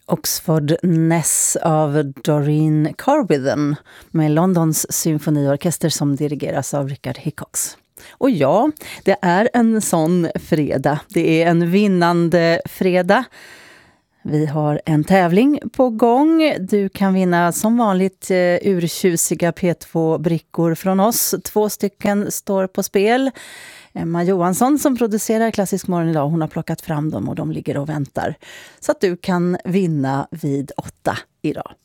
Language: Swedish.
Oxford Ness av Doreen Corwithen med Londons symfoniorkester som dirigeras av Richard Hickox. Och ja, det är en sån fredag. Det är en vinnande fredag. Vi har en tävling på gång. Du kan vinna som vanligt urtjusiga P2-brickor från oss. 2 stycken står på spel. Emma Johansson som producerar Klassisk morgon idag, hon har plockat fram dem och de ligger och väntar. Så att du kan vinna vid 8 idag.